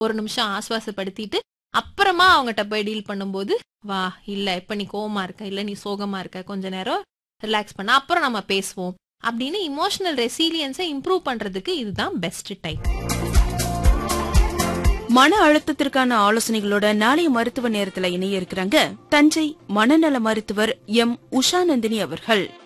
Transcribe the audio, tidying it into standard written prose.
ஒரு நிமிஷம் ஆஸ்வாசப்படுத்திட்டு அப்புறமா அவங்ககிட்ட போய் டீல் பண்ணும்போது, வா இல்ல இப்ப நீ கோவமா இருக்க, இல்ல நீ சோகமா இருக்க, கொஞ்ச நேரம் ரிலாக்ஸ் பண்ண, அப்புறம் நம்ம பேசுவோம் அப்படின்னு இமோஷனல் ரெசிலியன்ஸை இம்ப்ரூவ் பண்றதுக்கு இதுதான் பெஸ்ட் டைம். மன அழுத்தத்திற்கான ஆலோசனைகளோட நாளைய மருத்துவ நேரத்துல இணைய இருக்கிறாங்க தஞ்சை மனநல மருத்துவர் எம். உஷாநந்தினி அவர்கள்.